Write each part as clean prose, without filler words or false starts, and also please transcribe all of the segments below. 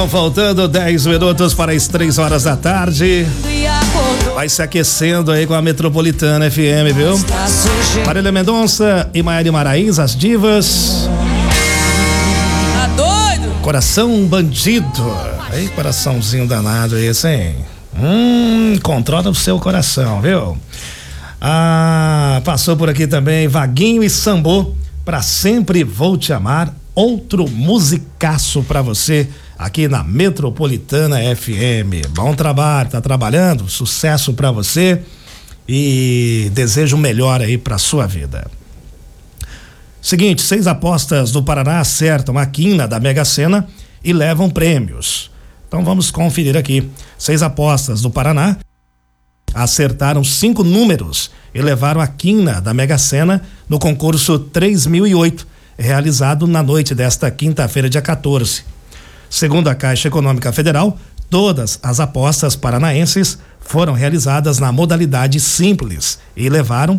Faltando 10 minutos para as 3 horas da tarde. Vai se aquecendo aí com a Metropolitana FM, viu? Marília Mendonça e Maiara Maraíz, as divas. Tá doido? Coração bandido. Aí, coraçãozinho danado esse, hein? Controla o seu coração, viu? Passou por aqui também Vaguinho e Sambô, Pra Sempre Vou Te Amar. Outro musicaço pra você aqui na Metropolitana FM. Bom trabalho, tá trabalhando? Sucesso pra você e desejo o melhor aí pra sua vida. Seguinte, 6 apostas do Paraná acertam a quina da Mega Sena e levam prêmios. Então vamos conferir aqui. 6 apostas do Paraná acertaram 5 números e levaram a quina da Mega Sena no concurso 3008, realizado na noite desta quinta-feira, dia 14. Segundo a Caixa Econômica Federal, todas as apostas paranaenses foram realizadas na modalidade simples e levaram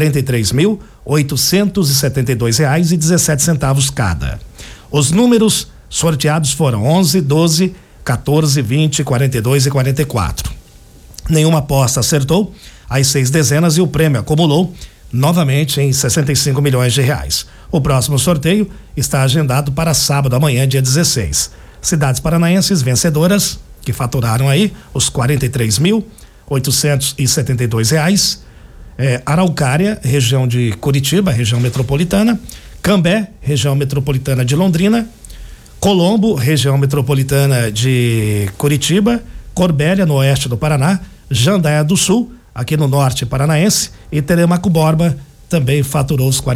R$43.872,17 cada. Os números sorteados foram 11, 12, 14, 20, 42 e 44. Nenhuma aposta acertou as 6 dezenas e o prêmio acumulou novamente em R$65 milhões. O próximo sorteio está agendado para sábado amanhã, dia 16. Cidades paranaenses vencedoras que faturaram aí os R$43.872. Araucária, região de Curitiba, região metropolitana. Cambé, região metropolitana de Londrina. Colombo, região metropolitana de Curitiba. Corbélia, no oeste do Paraná. Jandaia do Sul, aqui no norte paranaense, e Telemaco Borba também faturou os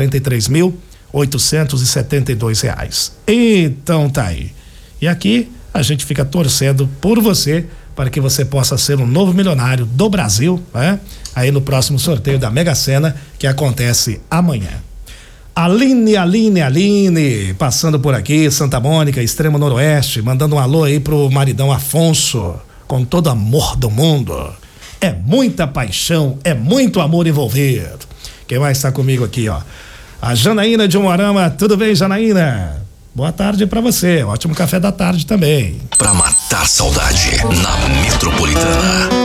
R$43.872. Então tá aí. E aqui a gente fica torcendo por você para que você possa ser um novo milionário do Brasil, né? Aí no próximo sorteio da Mega Sena, que acontece amanhã. Aline, passando por aqui, Santa Mônica, extremo noroeste, mandando um alô aí pro maridão Afonso, com todo amor do mundo. É muita paixão, é muito amor envolvido. Quem mais está comigo aqui, ó? A Janaína de Umuarama. Tudo bem, Janaína? Boa tarde pra você, ótimo café da tarde também. Pra matar saudade na Metropolitana.